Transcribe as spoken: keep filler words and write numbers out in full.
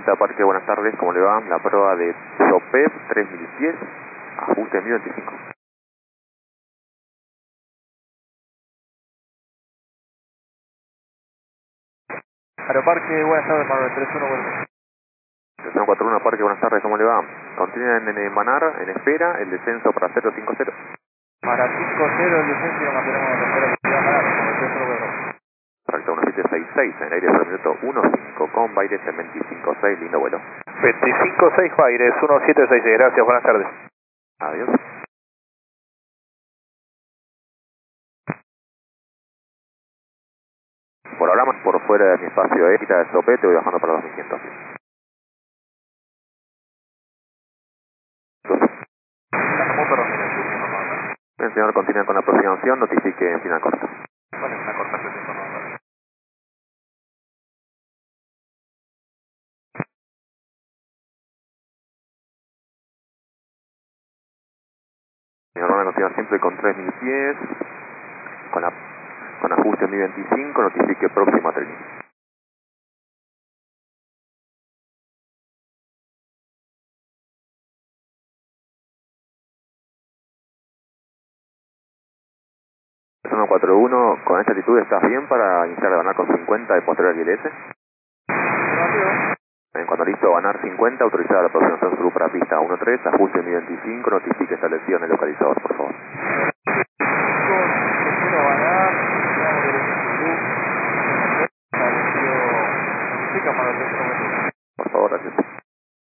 Delta Parque, buenas tardes, ¿cómo le va? La prueba de SOPEP tres mil pies, ajuste mil veinticinco. Aeroparque, buenas tardes, Manuel, tres uno cuatro uno. tres uno cuatro uno Parque, buenas tardes, ¿cómo le va? Continúen en Manar, en espera, el descenso para cero cinco cero. Para cinco cero el descenso y lo mantenemos en la espera que siga Manar, como el tres uno cuatro uno. Correcto, uno siete seis seis, en el aire por el minuto uno cinco con Baires en veinticinco seis, lindo vuelo. veinticinco seis Baires, uno siete seis seis, gracias, buenas tardes. Adiós. Por ahora más por fuera de mi espacio de ética de SOPEP, te voy bajando para dos mil quinientos. El señor continúa con la aproximación, notifique en final corta. Vale, una corta sesión. Señor, van a continuar siempre con tres mil pies, con, la, con ajuste mil veinticinco, notifique próxima tren. uno cuatro uno, con esta altitud estás bien para iniciar a ganar con cincuenta de posterior al I L S. En cuanto listo, ganar cincuenta, autorizada la aproximación sur para pista uno tres, ajuste mil veinticinco, notifique establecido en el localizador, por favor.